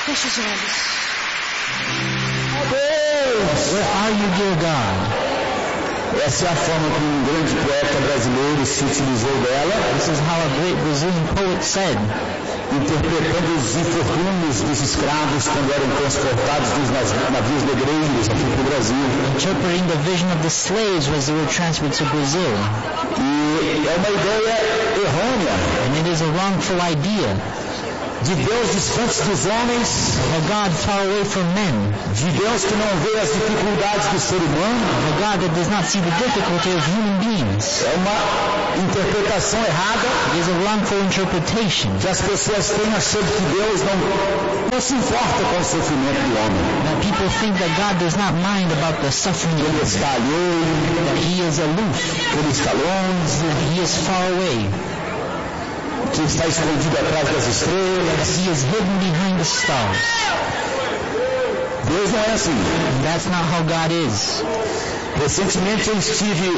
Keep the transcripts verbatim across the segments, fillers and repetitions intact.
Feche os olhos. Oh Deus! Where are you, dear God? Essa é a forma que um grande poeta brasileiro se utilizou dela. This is how a great Brazilian poet said, interpretando os infortúnios dos escravos quando eram transportados nos navios negreiros aqui para o Brasil. Interpreting the vision of the slaves as they were transferred to Brazil. E é uma ideia errônea. And it is a wrongful idea. De Deus distante dos homens, a God far away from men, de Deus que não vê as dificuldades do ser humano, a God that does not see the difficulty of human beings. É uma interpretação errada. It is a wrongful interpretation. Que as pessoas têm achando que Deus não, não se importa com o sofrimento do homem. That people think that God does not mind about the suffering of Ele está alheio, that He is aloof, Ele está longe, that He is far away, que está escondido atrás das estrelas. He is hidden behind the stars. Deus não é assim. And that's not how God is. Recentemente eu estive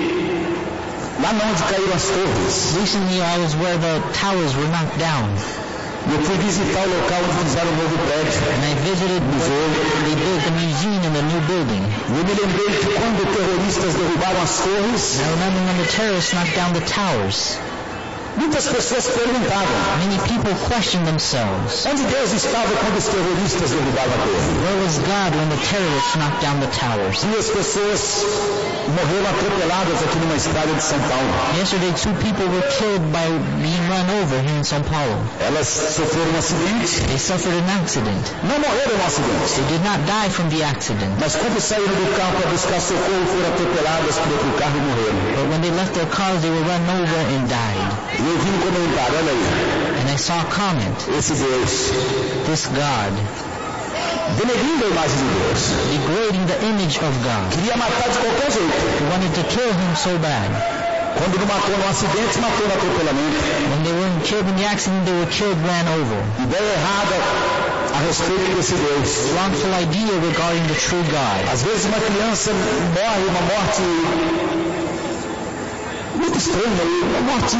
lá onde caíram as torres. Recently I was where the towers were knocked down. Eu fui visitar o local onde fizeram um novo prédio. And I visited museu. They built the museum in the new building. E eu me lembrei que quando terroristas derrubaram as torres, I remember when the terrorists knocked down the towers. Muitas pessoas perguntavam, many people questioned themselves, onde Deus estava quando os terroristas derrubaram a torre? Where was God when the terrorists knocked down the towers? Duas pessoas morreram atropeladas aqui numa estrada de São Paulo. Yesterday, two people were killed by being run over here in São Paulo. Elas sofreram um acidente. They suffered an accident. Não morreram no acidente. They did not die from the accident. Mas quando saíram do carro para buscar socorro, foram atropeladas por outro carro e morreram. But when they left their cars, they were run over and died. E eu vi um comentário, olha aí. And I saw a comment. Esse Deus, this God, denegrindo a imagem de Deus, degrading the image of God, queria matar de qualquer jeito. He wanted to kill him so bad. Quando não matou no acidente, matou no atropelamento. When they weren't killed in the accident, they were killed, ran over. Ideia errada a respeito desse Deus. Wrongful idea regarding the true God. Às vezes uma criança morre uma morte muito estranha, uma morte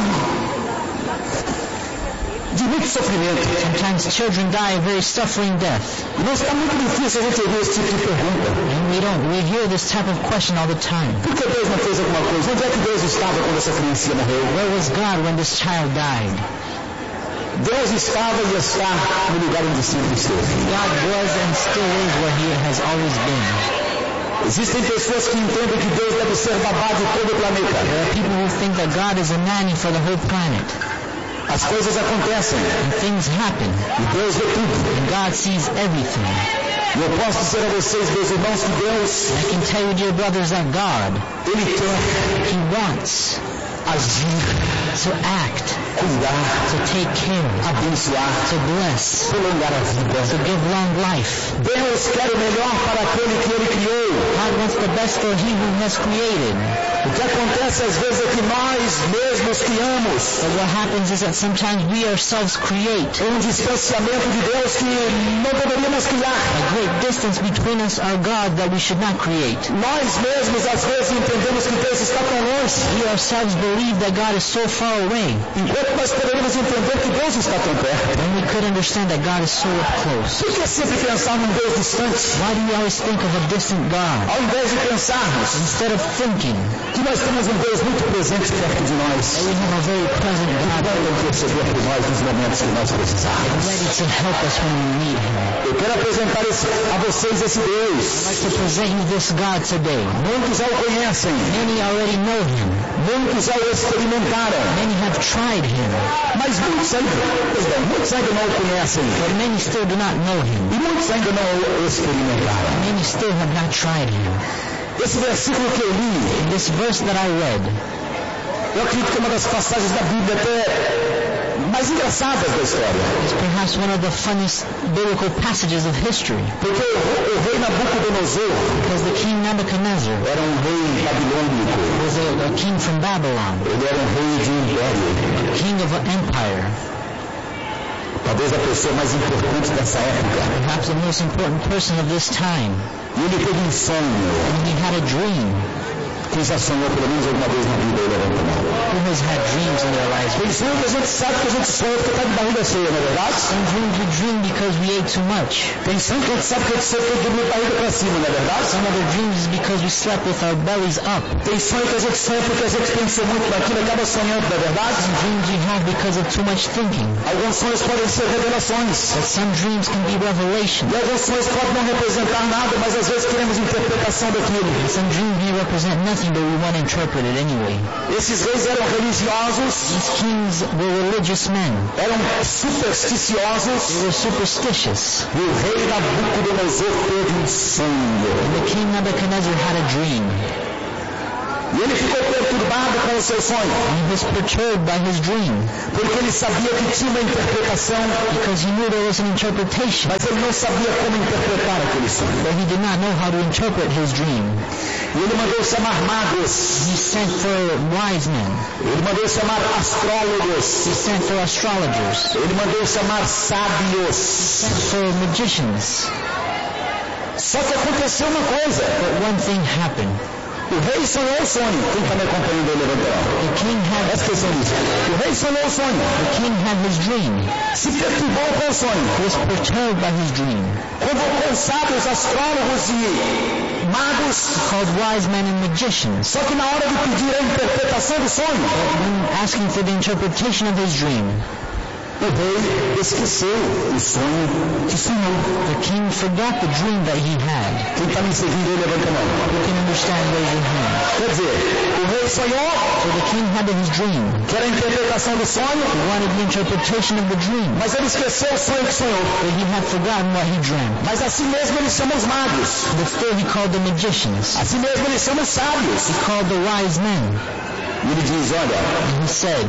de muito sofrimento. Sometimes children die a very suffering death. E não está muito difícil a gente ouvir esse tipo de pergunta. And we don't, we hear this type of question all the time. Por que Deus não fez alguma coisa? Onde é que Deus estava quando essa criança morreu? Where was God when this child died? Deus estava e está no lugar onde sempre esteve. God was and still is where He has always been. Existem pessoas que entendem que Deus deve ser babá de todo o planeta. There are people who think that God is a nanny for the whole planet. As coisas acontecem. And things happen. E Deus vê tudo. And God sees everything. E eu posso dizer a vocês, meus irmãos, que Deus, I can tell you, dear brothers, that God, Ele quer, He wants agir, to act, cuidar, to take care, abençoar, to bless, prolongar a vida. to give long life. Deus quer o melhor para aquele que Ele criou. God wants the best for He who has created. O que acontece às vezes é que nós mesmos criamos. But what happens is that sometimes we ourselves create um distanciamento de Deus que não deveríamos criar. A great distance between us, our God, that we should not create. Nós mesmos às vezes entendemos que Deus está tão longe. We ourselves believe that God is so far away. Enquanto nós poderíamos entender que Deus está tão perto. And we could understand that God is so up close. Por que sempre pensar num Deus distante? Why do we always think of a distant God? Ao invés de pensarmos, instead of thinking, que nós temos um Deus muito presente perto de nós. That we have a very present God para interceder por nós nos momentos que nós precisarmos. Ready to help us when we need Him. Eu quero apresentar esse, a vocês esse Deus. I'd like to present you this God today. Muitos já o conhecem. Many already know Him. Muitos já o experimentaram. Many have tried Him. Mas muitos ainda, pois bem, muitos ainda não o conhecem. But many still do not know Him. E muitos ainda não o experimentaram. Many still have not tried Him. Esse versículo que eu li, this verse that I read, eu acredito que é uma das passagens da Bíblia até mais engraçadas da história. It's perhaps one of the funniest biblical passages of history. Porque o, o rei Nabucodonosor, because the king Nebuchadnezzar, era um rei babilônico. Was a, a king from Babylon. Ele era um rei de um império. A king of an empire. Talvez a pessoa mais importante dessa época. Perhaps the most important person of this time. E ele teve um sonho. And he had a dream. Quem já sonhou pelo menos alguma vez na vida, ele levanta a mão. Who has had dreams in their lives? Tem sonho que a gente sabe que a gente sonha porque está de barriga cheia, não é verdade? Some dreams we dream because we ate too much. Tem sonho que a gente sabe que a gente sonha porque dormiu de barriga para cima, não é verdade? Some other dreams is because we slept with our bellies up. Tem sonho que a gente sonha porque a gente pensou muito naquilo e acaba sonhando, não é verdade? Some dreams we have because of too much thinking. Alguns sonhos podem ser revelações. But some dreams can be revelation. E alguns sonhos podem não representar nada, mas às vezes queremos interpretação daquilo. And some dreams may represent nothing, but we want to interpret it anyway. Esses reis eram religiosos. These kings were religious men. Eram supersticiosos. They were superstitious. E o rei Nabucodonosor teve um sonho. And the king Nebuchadnezzar had a dream. E ele ficou perturbado com o seu sonho. And he was perturbed by his dream. Porque ele sabia que tinha uma interpretação. Because he knew there was an interpretation. Mas ele não sabia como interpretar aquele sonho. But he did not know how to interpret his dream. E ele mandou chamar magos. He sent for wise men. Ele mandou chamar astrólogos. He sent for astrologers. Ele mandou chamar sábios. He sent for magicians. Só que aconteceu uma coisa. But one thing happened. O rei sonhou o sonho. Quem está me acompanhando aí, levanta a mão. The king had Presta atenção nisso. O rei sonhou o sonho. the king had his dream. Se perturbou com o sonho. He was perturbed by his dream. Convocou sábios, astrólogos e magos. Called wise men and magicians. Só que na hora de pedir a interpretação do sonho, When asking for the interpretation of his dream, o rei esqueceu o sonho que sonhou. the king forgot the dream that he had. Quem está me seguindo aí, levanta a mão. You can understand, raise your hand. Quer dizer, o rei sonhou, So the king had his dream. que era a interpretação do sonho, He wanted the interpretation of the dream. mas ele esqueceu o sonho que sonhou. But he had forgotten what he dreamt. Mas assim mesmo ele chama os magos. But still he called the magicians. Assim mesmo ele chama os sábios. He called the wise men. E ele diz, olha, And he said,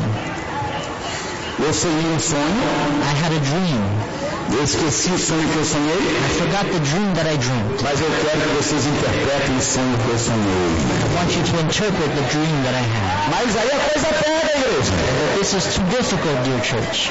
eu sonhei um sonho, I had a dream. eu esqueci o sonho que eu sonhei, I forgot the dream that I dreamt. mas eu quero que vocês interpretem o sonho que eu sonhei. I want you to interpret the dream that I had. Mas aí a coisa pega, igreja. But this is too difficult, dear church.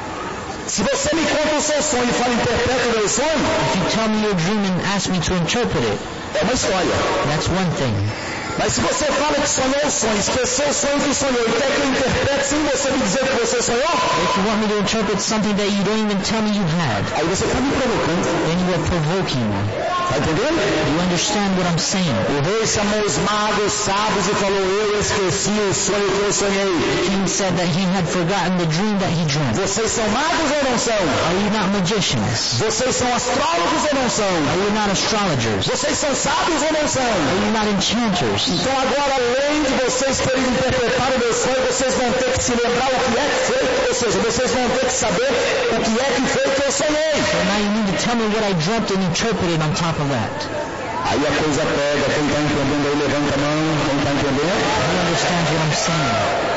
Se você me conta o seu sonho e fala, interpreta o meu sonho, If you tell me your dream and ask me to interpret it, é uma história. that's one thing. Mas se você fala que sonhou o sonho, esqueceu o sonho que sonhou, e quer que eu interprete sem você me dizer que você sonhou, If you want me to interpret something that you don't even tell me you had, aí você está me provocando. then you are provoking me. Está entendendo? You understand what I'm saying? O rei chamou os magos, sábios e falou, eu esqueci o sonho que eu sonhei. The king said that he had forgotten the dream that he dreamt. Vocês são magos ou não são? Are you not magicians? Vocês são astrólogos ou não são? Are you not astrologers? Vocês são sábios ou não são? Are you not enchanters? Então agora, além de vocês terem interpretado o meu sonho, vocês vão ter que se lembrar o que é que foi, ou seja, vocês vão ter que saber o que é que foi que eu sonhei. So now you need to tell me what I dreamt and interpret it on top of that. Aí a coisa pega, quem está entendendo aí levanta a mão, quem está entendendo? You understand what I'm saying?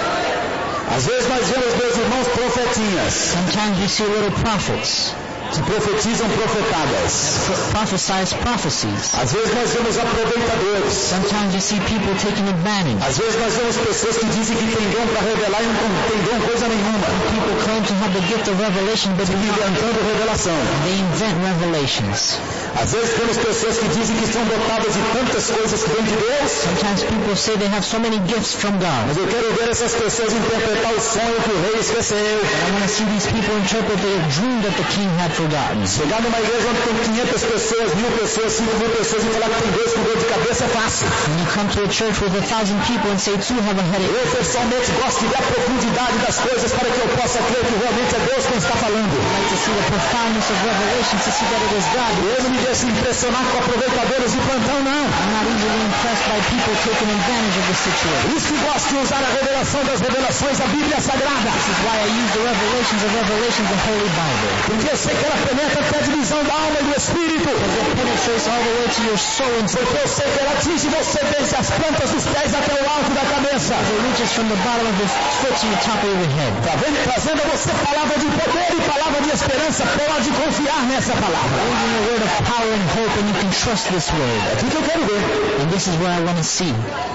Às vezes nós vemos meus irmãos profetinhas, Sometimes you see little prophets que profetizam profetadas. prophesize prophecies. Às vezes nós vemos aproveitadores. Sometimes you see people taking advantage. Às vezes nós vemos pessoas que dizem que tem dom para revelar e não tem dom coisa nenhuma. People claim to have the gift of revelation, but they Inventando revelação. they invent revelations. Às vezes temos pessoas que dizem que são dotadas de tantas coisas que vêm de Deus. Sometimes people say they have so many gifts from God. Mas eu quero ver essas pessoas interpretar o sonho que o rei esqueceu. I want to see these people interpret the dream that the king had forgotten. Chegar numa igreja onde tem quinhentas pessoas, mil pessoas, cinco mil pessoas e falar que tem Deus com dor de cabeça é fácil. When you come to a church with a thousand people and say two have a headache, Eu pessoalmente gosto de ver a profundidade das coisas para que eu possa crer que realmente é Deus quem está falando. I like to see the profoundness of revelation to see that it is God. Eu não me deixo impressionar com aproveitadores de plantão, não. I'm not easily impressed by people taking advantage of the situation. Por isso que gosto de usar a revelação das revelações da Bíblia Sagrada. This is why I use the revelations of revelations, the Holy Bible. Porque eu sei que ela penetra até a divisão da alma e do espírito. Because it penetrates all the way to your soul and Porque eu sei que ela atinge você desde as plantas dos pés até o alto da cabeça. it reaches from the bottom of your foot to the top of your head. Tá vendo? Trazendo a você palavra de poder e palavra de esperança. Pode confiar nessa palavra. Bringing a word of power and hope, and you can trust this word. É aqui que eu quero ver. And this is what I want to see.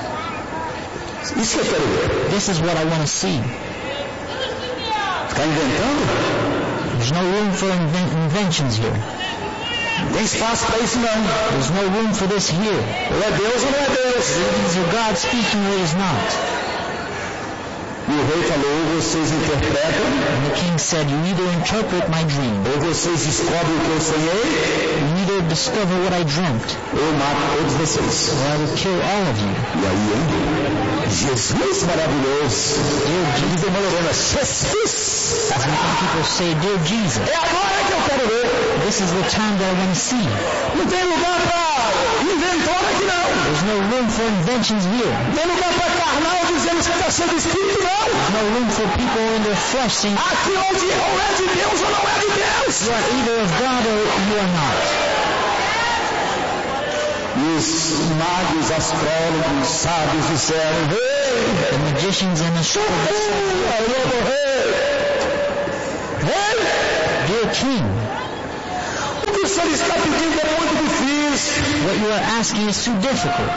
Isso que eu quero ver. This is what I want to see. Ficar inventando? There's no room for inven- inventions here. Tem espaço para isso não. There's no room for this here. Ou é Deus ou não é Deus. It is your God speaking or it is not. E o rei falou, ou vocês interpretam, And the king said, you either interpret my dream, ou vocês descobrem o que eu sonhei, you either discover what I dreamt, ou eu mato todos vocês. or I will kill all of you. E aí, hein? Jesus maravilhoso. Dear Jesus, Diz a irmã Lorena, Jesus. as many people say, dear Jesus, É agora que eu quero ver. this is the time that I want to see. Não tem lugar para inventor aqui não. There's no room for inventions here. Não tem lugar para carnal dizendo que está cheio de espírito, não. There's no room for people in their flesh saying, Aqui onde ou é de Deus ou não é de Deus. you are either of God or you are not. E os magos, astrólogos, sábios disseram, rei, The magicians and astrologers said, aí eu vou rei. Rei, dear king, o que o senhor está pedindo é muito difícil. what you are asking is too difficult.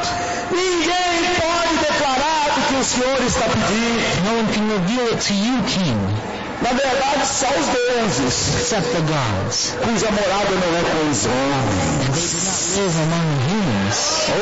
Ninguém pode declarar o que o senhor está pedindo. No one can reveal it to you, king, Na verdade, só os deuses, except the gods. cuja morada não é com os homens. And they do not live among humans.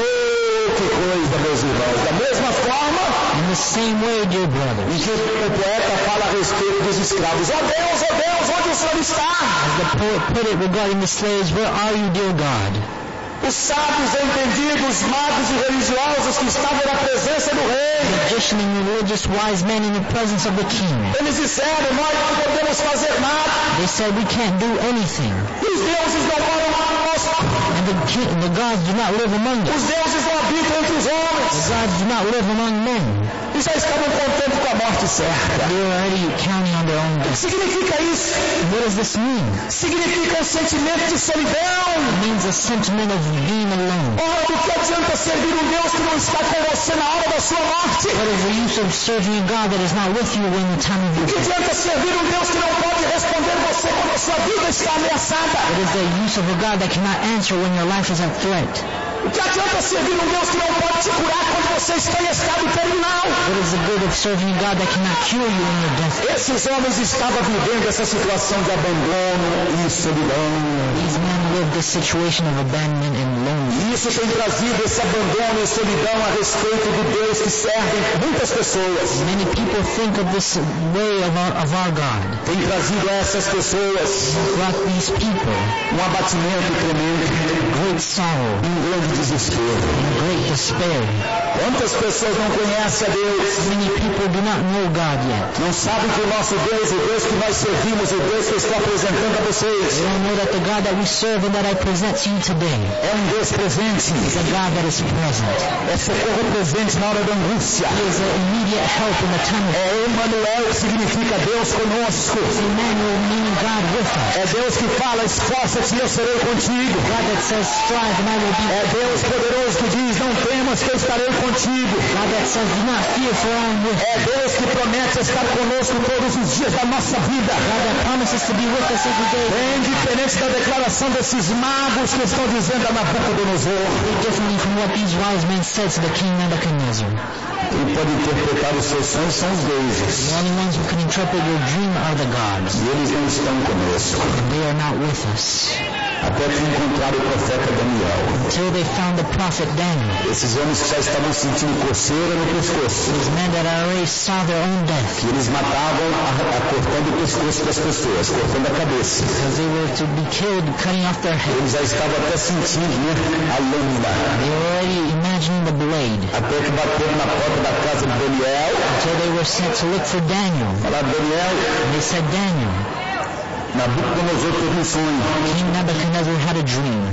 Oh, que coisa, meus irmãos. Da mesma forma In the same way, dear brothers, em que o poeta fala a respeito dos escravos. Ó Deus, ó Deus, onde o senhor está? as the poet put it regarding the slaves, where are you, dear God? Os sábios entendidos, magos e religiosos que estavam na presença do rei. Magician and religious wise men in the presence of the king. Eles disseram, nós não podemos fazer nada. They said, we can't do anything. E os deuses não moram conosco. And the, king, the gods do not live among Os us. deuses não habitam entre os homens. The gods do not live among men. E já estavam contentes com a morte certa. They are already counting on their own O que death. significa isso? What does this mean? Significa um sentimento de solidão. It means a sentiment of being alone. Ora, do que adianta servir um Deus que não está com você na hora da sua morte? What is the use of serving a God that is not with you in the time of O your que death? adianta servir um Deus que não pode responder você quando a sua vida está ameaçada? What is the use of a God that cannot answer when your life is at threat? O que adianta servir um Deus que não pode te curar quando você está em estado terminal? What is the good of serving a God that cannot cure you in your death? Esses homens estavam vivendo essa situação de abandono e solidão. These men live this situation of abandonment and loneliness. E isso tem trazido esse abandono e solidão a respeito do Deus que servem muitas pessoas. Many people think of this way of our, of our God. Tem trazido a essas pessoas Brought these people um abatimento tremendo, great sorrow um grande desespero. and great despair. Quantas pessoas não conhecem a Deus? Many people do not know God yet. Não sabem que o nosso Deus, o Deus que nós servimos, o Deus que eu estou apresentando a They vocês, don't know that the God that we serve and that I present to you today é um Deus presente, is a God that is present. é socorro presente na hora da angústia. He is an immediate help in the time of É Emmanuel, que significa Deus conosco. Emmanuel, meaning God with us. É Deus que fala, esforça-te e eu serei contigo. God that says, strive and I will be. É Deus poderoso que diz, não temas que eu estarei contigo. God that says, do not fear for I am with you. É Deus que promete estar conosco todos os dias da nossa vida. God that promises to be with us every day. Bem diferente da declaração desses magos que estão dizendo a Nabucodonosor. Very differently from what these wise men said to the king Nebuchadnezzar. Quem pode interpretar os seus sonhos são os deuses. The only ones who can interpret your dream are the gods. E eles não estão conosco. And they are not with us. Até que encontraram o profeta Daniel. Until they found the prophet Daniel. Esses homens que já estavam sentindo coceira no pescoço. These men that already saw their own death. Que eles matavam a, a, cortando o pescoço das pessoas, cortando a cabeça. Because they were to be killed, cutting off their head. Eles já estavam até sentindo, né, a lâmina. They were already imagining the blade. Até que bateram na porta da casa de Daniel. Until they were sent to look for Daniel. Falaram, Daniel, And they said, Daniel, Nabucodonosor teve um sonho. King Nebuchadnezzar had a dream.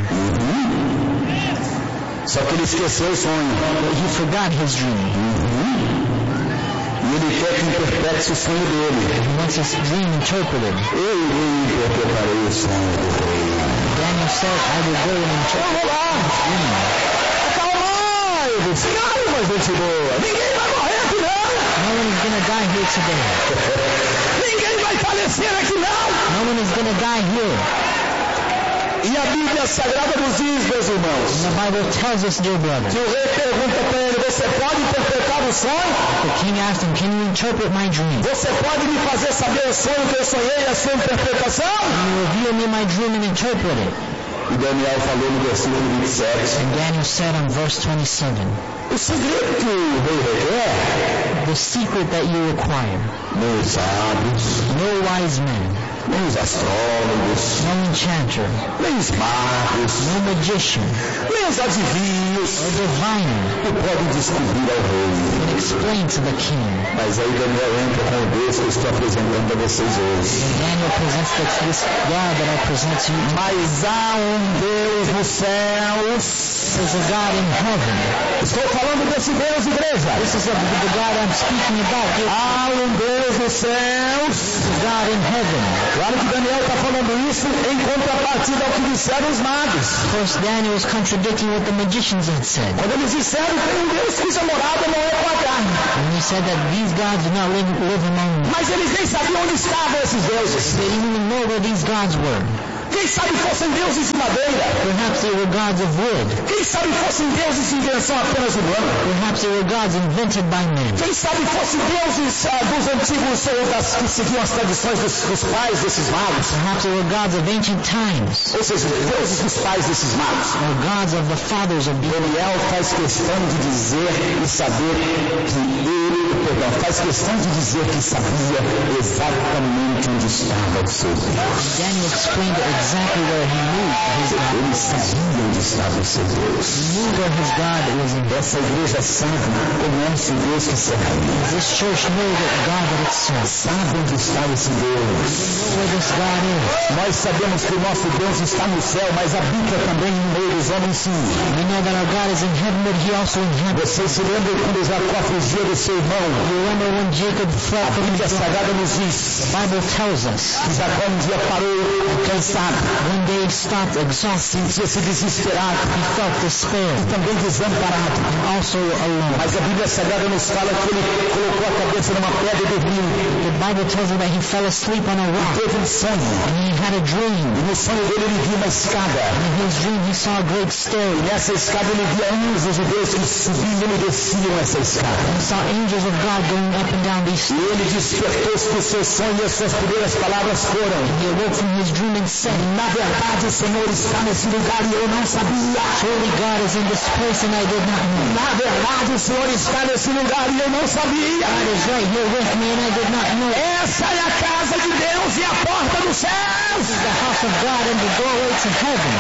Uhum. Só que ele esqueceu o sonho. But he forgot his dream. Uhum. E ele quer que interprete o sonho dele. He wants his dream interpreted. Eu irei interpretarei o sonho do rei. Daniel said, I will go and Eu interpret vou lá. his dream. Acalmai-vos. Calma, gente boa. Ninguém vai morrer aqui não. No one is going to die here today. Ninguém vai falecer aqui não. No one is going to die here. E a Bíblia Sagrada nos diz, meus irmãos, And the Bible tells us, dear brother, que o rei pergunta para ele, você pode interpretar o sonho? the king asked him, can you interpret my dream? Você pode me fazer saber o sonho que eu sonhei e a sua interpretação? Can you reveal me my dream and interpret it? E Daniel falou no versículo vinte e sete. And Daniel said on verse twenty-seven, o segredo que o rei requer, the secret that you require, nem os sábios, no wise men, nem os astrólogos, no enchanter, nem os magos, no magician, nem os adivinhos, or diviner, que podem descobrir ao rei. can explain to the king. Mas aí Daniel entra com o Deus que eu estou apresentando a vocês hoje. And Daniel presents that this God that I present to you. Mas há um Deus nos céus. There's a God in heaven. Estou falando desse Deus, igreja. This is the, the God I'm speaking about. This Há um Deus nos céus. is God in heaven. Claro que Daniel está falando isso em contrapartida ao que disseram os magos. Of course, Daniel is contradicting what the magicians had said. Quando eles disseram que tem um Deus cuja morada não é com a carne. When he said that these gods do not live, live among them. Mas eles nem sabiam onde estavam esses deuses. They didn't even know where these gods were. Quem sabe fossem deuses de madeira. Perhaps they were gods of wood. Quem sabe fossem deuses de invenção apenas humana. Perhaps they were gods invented by men. Quem sabe fossem deuses ah, dos antigos ou das que seguiam as tradições dos, dos pais desses magos. Perhaps they were gods of ancient times. Ou seja, deuses dos pais desses magos. Or gods of the fathers of the Daniel faz questão de dizer e saber que ele, perdão, faz questão de dizer que sabia exatamente onde estava o seu Deus. Daniel explained exactly where he knew his God. Ele sabia onde estava o seu Deus. He knew where his God was in. Essa igreja sabe, conhece o Deus que serve. This church knows that God that it serves. Sabe onde está esse Deus. Know where this God is. Nós sabemos que o nosso Deus está no céu, mas habita também no meio dos homens, sim. We know that our God is in heaven, but he also inhabits. Vocês se lembram quando Jacó fugia do seu irmão? You remember when Jacob fled A from Bíblia his brother? Sagrada nos diz The Bible tells us que Jacó um dia parou, cansado, one day he stopped exhausted. sentia-se desesperado, He felt despair, também desamparado. also alone. Mas a Bíblia Sagrada nos fala que ele colocou a cabeça numa pedra e dormiu. The Bible tells us that he fell asleep on a rock Teve um sonho. and he had a dream. E no sonho dele ele viu uma escada. In his dream he saw a great stair. E nessa escada ele via anjos de Deus que subiam e desciam essa escada. He saw angels of God going up and down these E stairs. ele despertou-se do seu sonho e as suas primeiras palavras foram: He awoke from his dream and said, na verdade o Senhor está nesse lugar e eu não sabia. surely God is in this place and I did not know. Na verdade o Senhor está nesse lugar e eu não sabia. God is right here with me and I did not know. Essa é a casa de Deus e a porta dos céus. This is the house of God and the doorway to heaven.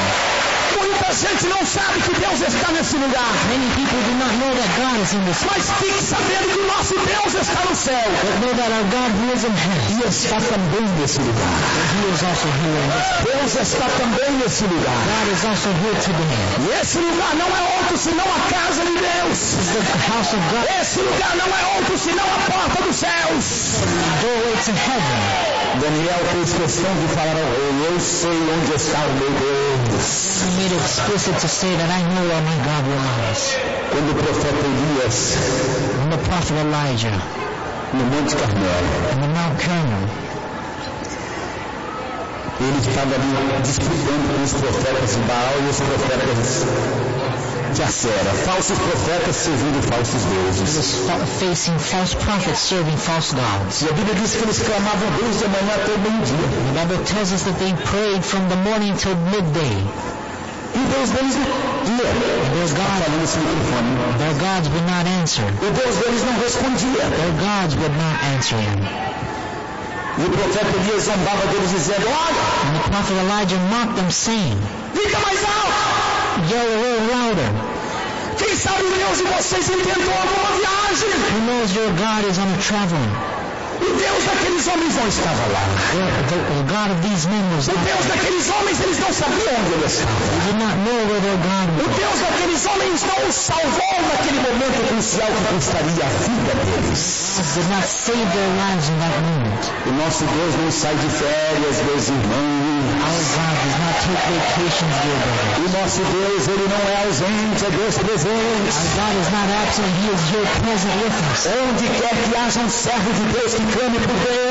Muita gente não sabe que Deus está nesse lugar. Many people do not know that God is in this place, Mas fique sabendo que o nosso Deus está no céu. but know that our God who is in heaven, E está também nesse lugar. he is also here in this. Deus está também nesse lugar. God is also here today. E esse lugar não é outro senão a casa de Deus. This is the house of God, Esse lugar não é outro senão a porta dos céus. the doorway to heaven. Daniel fez questão de falar ao rei: eu sei onde está o meu Deus. He made it explicit to say that I know where my God lies. Quando o profeta Elias, And the prophet Elijah, no Monte Carmelo, in the Mount Carmel, ele estava ali disputando com os profetas de Baal e os profetas de Acera, falsos profetas servindo falsos he deuses. was fa- facing false prophets serving false gods. E a Bíblia diz que eles clamavam desde a manhã até o meio-dia. The Bible tells us that they prayed from the morning till midday. E Deus deles não ia. Their Está God, falando esse microfone. their gods would not answer. O Deus deles não respondia. Their gods would not answer him. E o profeta Elias zombava deles dizendo: olha, And the prophet Elijah mocked them, saying, fica mais alto. yell a little louder. Quem sabe o Deus de vocês intentou alguma viagem. Who knows your God is on a traveling? O Deus daqueles homens não estava lá. The, the, the God of these men was O not. Deus daqueles homens, eles não sabiam onde ele estava. They did not know where their God O was. Deus daqueles homens não os salvou naquele momento crucial que custaria a vida deles. God did not save their lives in that moment. O nosso Deus não sai de férias, meus irmãos. Our God does not take vacations, dear brother. O nosso Deus, ele não é ausente, é Deus presente. Our God is not absent, he is here present with us. Onde quer que haja um servo de Deus que clame por Deus,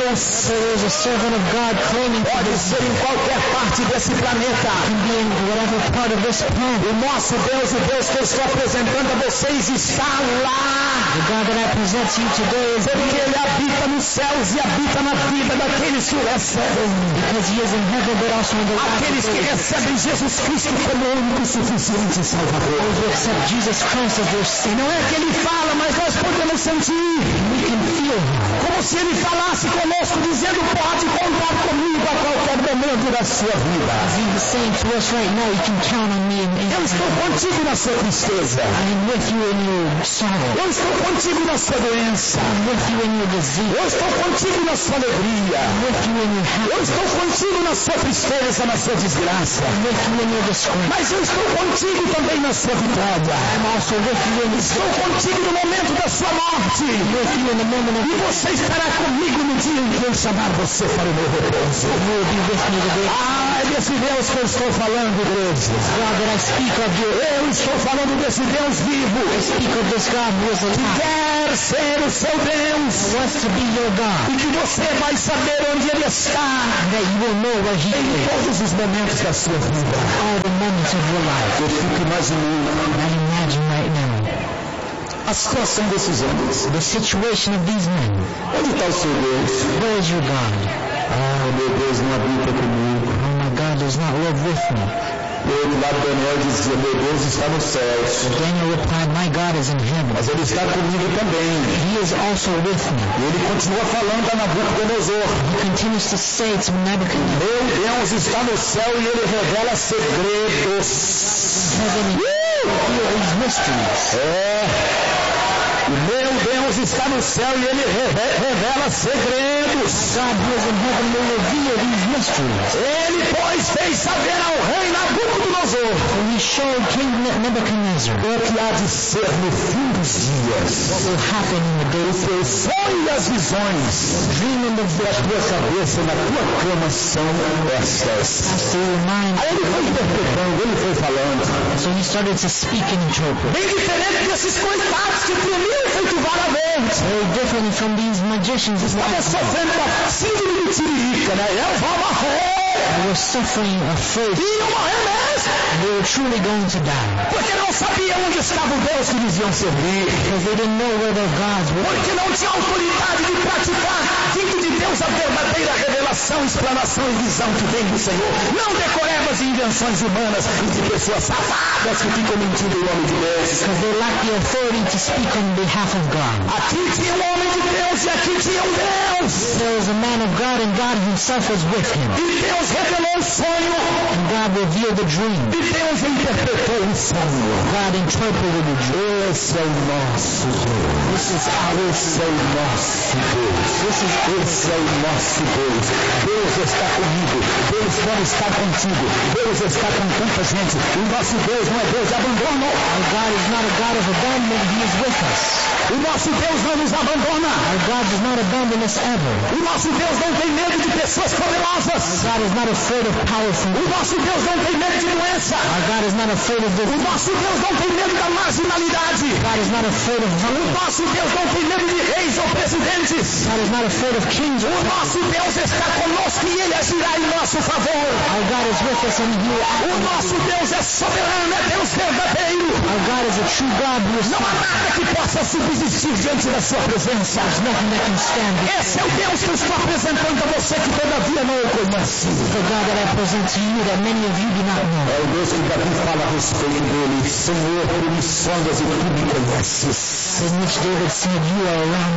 Deus. There is a servant of God claiming to Pode be ser em qualquer parte desse planeta. in whatever part of this planet. O nosso Deus, o Deus que eu estou apresentando a vocês, está lá. The God that I present to you today is Porque Ele habita nos céus e habita na vida daqueles que o recebem. because He is in heaven, but also in the life Aqueles of que those recebem Jesus Cristo como o único e suficiente Salvador. who accept Jesus Christ as their E Savior. não é que Ele fala, mas nós podemos sentir. We can feel Him. Como se Ele falasse conosco, dizendo: pode contar comigo a qualquer momento da sua vida. As He is saying to us right now, you can count on me. And, Eu and estou contigo na sua tristeza. I am with you in your sorrow. Eu estou contigo na sua doença. I'm with you in your disease. Eu estou contigo na sua alegria. I'm with you in your Eu happiness. estou contigo na sua tristeza, na sua desgraça. I'm with you in your disgrace. Mas eu estou contigo também na sua vitória. I'm also with you in Estou contigo no momento da sua morte. with you in the moment of E você estará comigo no dia em que eu chamar você para o meu repouso. you will be with me today. Ah, é desse Deus que eu estou falando, igreja. God that I speak of you. Eu estou falando desse Deus vivo. I speak of this God who is Que alive. quer ser o seu Deus. Who wants to be your God. E que você vai saber onde Ele está. And that you will know where He Em is. todos os momentos da sua vida. All the moments of your life. Eu fico imaginando And I imagine right now a situação desses homens. the situation of these men. Onde está o seu Deus? Where is your God? Ah, meu Deus não habita comigo. Oh my God does not live with me. Do outro lado, Daniel dizia: meu Deus está nos céus. Daniel replied, my God is in heaven. Mas Ele está comigo também. He is also with me. E Ele continua falando a Nabucodonosor: He continues to say to Nebuchadnezzar, meu Deus está no céu e Ele revela segredos. heaven and reveal these mysteries. É. O meu Deus está no céu e Ele reve- revela segredos. God who is in heaven will reveal these mysteries. Ele, pois, fez saber ao rei Nabucodonosor For he showed King Nebuchadnezzar o que há de ser no fim dos dias. what will happen in the O days teu sonho e as visões vindo da tua cabeça e na tua cama são estas. pass through your mind. Aí ele foi interpretando, ele foi falando. So he started to speak and interpret. Bem diferente desses coitados que tremiam feito vara verde. Very differently from these magicians that Estava sofrendo uma síndrome de tiririca, né? Eu vou morrer. were suffering afraid. Iam morrer mesmo. They were truly going to die. Porque não sabiam onde estava o Deus que eles iam servir. Because they didn't know where their gods were. Porque não tinha autoridade de praticar vindo de Deus a verdadeira revelação, explanação e visão que vem do Senhor. Não decorebas e invenções humanas e de pessoas safadas que ficam mentindo em nome de Deus. Because they lacked the authority to speak on behalf of God. Aqui tinha um homem de Deus e aqui tinha um Deus. There was a man of God and God himself was with him. E Deus revelou o sonho. And God revealed the dream. E Deus interpretou o sonho. God interpreted the dream. Esse é o nosso Deus. This is our Esse é o nosso Deus. This is Esse é o nosso Deus. Deus está comigo. Deus pode estar contigo. Deus está com tanta gente. O nosso Deus não é Deus de abandono. our God is not a God of abandonment. He is with us. O nosso Deus não nos abandona. Our God does not abandon us ever. O nosso Deus não tem medo de pessoas poderosas. God is not afraid of powerful. O nosso Deus não tem medo de doença. Our God is not afraid of O the. nosso Deus não tem medo da marginalidade. God is not afraid of O violence. nosso Deus não tem medo de reis ou presidentes. God is not afraid of kings. O nosso Deus está conosco e Ele agirá em nosso favor. Our God is with us and He will act O on us. nosso Deus é soberano, é Deus verdadeiro. Our God is a true God who is Não há nada que possa subsistir diante da sua presença. There's nothing that can stand before Esse é o Deus que eu estou apresentando a você que todavia não o conhece. the God that I present to you that many of you do not know. É o Deus que Davi fala a respeito dele. Senhor, tu me sondas e tu me conheces. In which David said, you are around